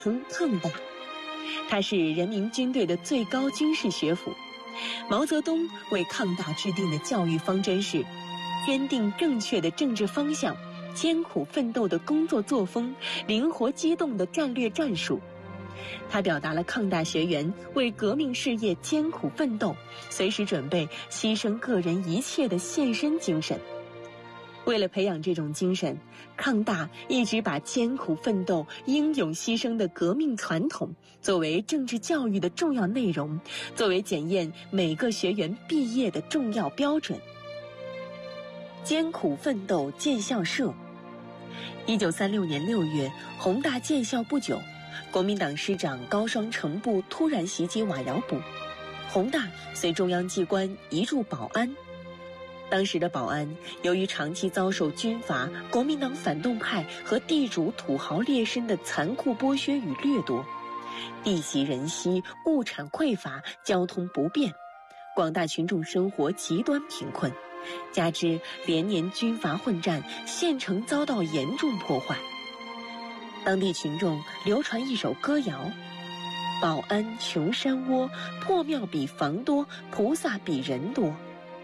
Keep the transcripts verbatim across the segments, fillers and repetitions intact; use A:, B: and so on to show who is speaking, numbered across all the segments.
A: 称抗大，它是人民军队的最高军事学府。毛泽东为抗大制定的教育方针是：坚定正确的政治方向，艰苦奋斗的工作作风，灵活机动的战略战术。他表达了抗大学员为革命事业艰苦奋斗，随时准备牺牲个人一切的献身精神。为了培养这种精神，抗大一直把艰苦奋斗、英勇牺牲的革命传统作为政治教育的重要内容，作为检验每个学员毕业的重要标准。艰苦奋斗建校社。一九三六年六月，弘大建校不久，国民党师长高双成部突然袭击瓦窑堡，弘大随中央机关移驻保安。当时的保安由于长期遭受军阀、国民党反动派和地主土豪劣绅的残酷剥削与掠夺，地狭人稀，物产匮乏，交通不便，广大群众生活极端贫困，加之连年军阀混战，县城遭到严重破坏。当地群众流传一首歌谣：保安穷山窝，破庙比房多，菩萨比人多。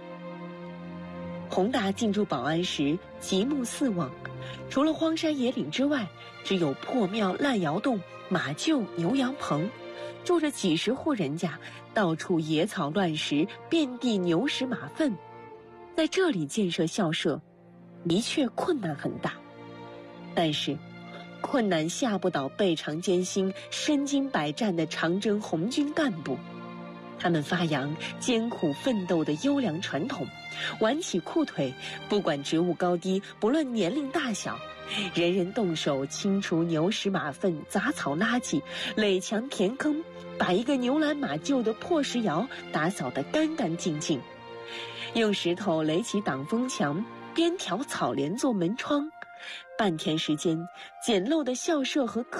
A: 弘大进驻保安时极目四望，除了荒山野岭之外，只有破庙、烂窑洞、马厩、牛羊棚，住着几十户人家，到处野草乱石，遍地牛屎马粪。在这里建设校舍，的确困难很大，但是困难吓不倒倍尝艰辛、身经百战的长征红军干部。他们发扬艰苦奋斗的优良传统，挽起裤腿，不管职务高低，不论年龄大小，人人动手清除牛屎马粪、杂草垃圾，垒墙填坑，把一个牛栏马厩的破石窑打扫得干干净净，用石头垒起挡风墙，边条草帘做门窗。半天时间，简陋的校舍和